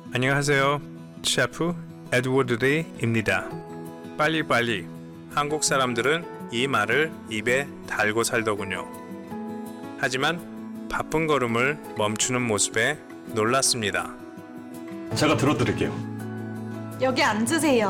안녕하세요. 셰프 에드워드 리입니다. 빨리빨리. 한국 사람들은 이 말을 입에 달고 살더군요. 하지만 바쁜 걸음을 멈추는 모습에 놀랐습니다. 제가 들어드릴게요. 여기 앉으세요.